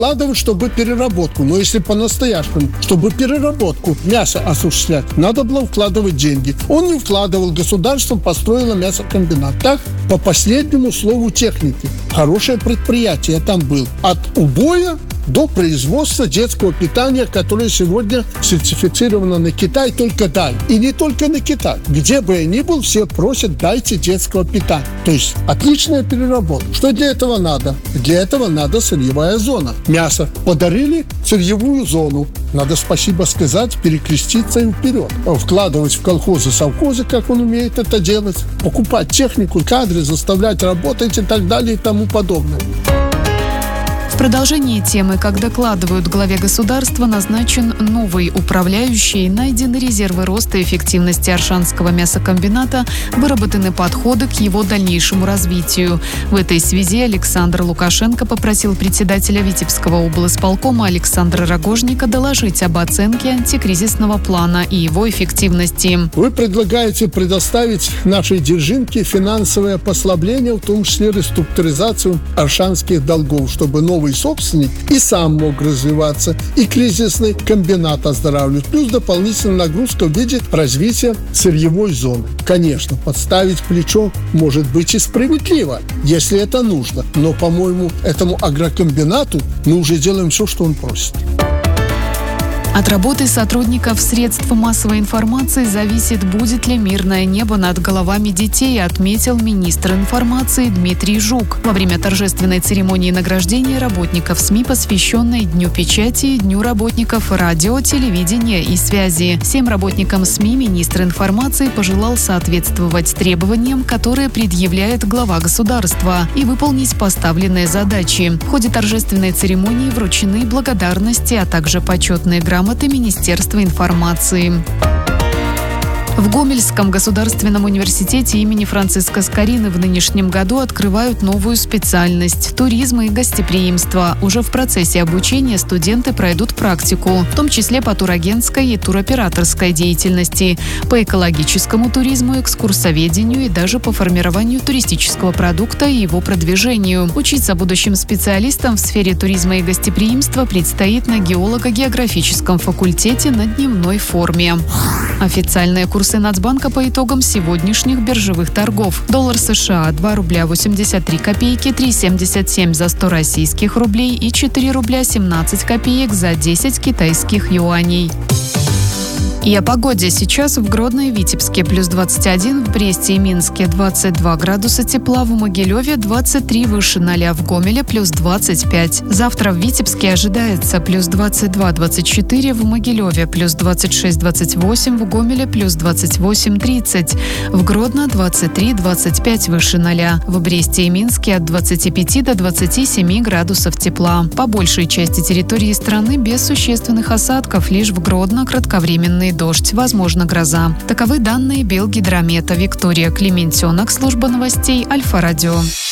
Вкладывать, чтобы переработку. Но если по-настоящему, чтобы переработку мяса осуществлять, надо было вкладывать деньги. Он не вкладывал, государство построило мясокомбинат. Так, по последнему слову техники. Хорошее предприятие там было. От убоя до производства детского питания, которое сегодня сертифицировано на Китай, только дай. И не только на Китай. Где бы я ни был, все просят, дайте детского питания. То есть отличная переработка. Что для этого надо? Для этого надо сырьевая зона. Мясо подарили, сырьевую зону. Надо спасибо сказать, перекреститься и вперед. Вкладывать в колхозы, совхозы, как он умеет это делать. Покупать технику, кадры, заставлять работать и так далее и тому подобное. В продолжении темы, как докладывают главе государства, назначен новый управляющий, найдены резервы роста и эффективности Оршанского мясокомбината, выработаны подходы к его дальнейшему развитию. В этой связи Александр Лукашенко попросил председателя Витебского облисполкома Александра Рогожника доложить об оценке антикризисного плана и его эффективности. Вы предлагаете предоставить нашей держинке финансовое послабление, в том числе реструктуризацию оршанских долгов, чтобы новый собственник и сам мог развиваться, и кризисный комбинат оздоравливать, плюс дополнительная нагрузка в виде развития сырьевой зоны. Конечно, подставить плечо может быть и справедливо, если это нужно, но, по-моему, этому агрокомбинату мы уже делаем все, что он просит. От работы сотрудников средств массовой информации зависит, будет ли мирное небо над головами детей, отметил министр информации Дмитрий Жук во время торжественной церемонии награждения работников СМИ, посвященной Дню печати и Дню работников радио, телевидения и связи. Всем работникам СМИ министр информации пожелал соответствовать требованиям, которые предъявляет глава государства, и выполнить поставленные задачи. В ходе торжественной церемонии вручены благодарности, а также почетные грамоты Министерства информации. В Гомельском государственном университете имени Франциска Скорины в нынешнем году открывают новую специальность – туризм и гостеприимство. Уже в процессе обучения студенты пройдут практику, в том числе по турагентской и туроператорской деятельности, по экологическому туризму, экскурсоведению и даже по формированию туристического продукта и его продвижению. Учиться будущим специалистам в сфере туризма и гостеприимства предстоит на геолого-географическом факультете на дневной форме. Официальные курсы Нацбанка по итогам сегодняшних биржевых торгов. Доллар США 2 рубля 83 копейки, 3,77 за 100 российских рублей и 4 рубля 17 копеек за 10 китайских юаней. И о погоде. Сейчас в Гродно и Витебске плюс 21, в Бресте и Минске 22 градуса тепла, в Могилеве 23 выше 0, в Гомеле плюс 25. Завтра в Витебске ожидается плюс 22-24, в Могилеве плюс 26-28, в Гомеле плюс 28-30, в Гродно 23-25 выше 0, в Бресте и Минске от 25 до 27 градусов тепла. По большей части территории страны без существенных осадков, лишь в Гродно кратковременный дождь, возможно гроза. Таковы данные Белгидромета. Виктория Клементенок, служба новостей Альфа-Радио.